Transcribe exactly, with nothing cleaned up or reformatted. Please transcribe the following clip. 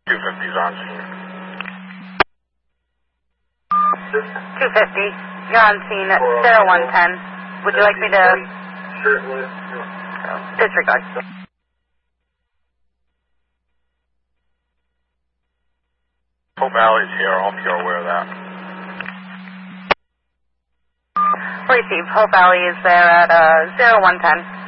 two fifty's on scene. two fifty, you're on scene at zero one ten. Would you like me to disregard? Hope Alley's here. I hope you're aware of that. Receive. Hope Alley is there at uh, zero one ten.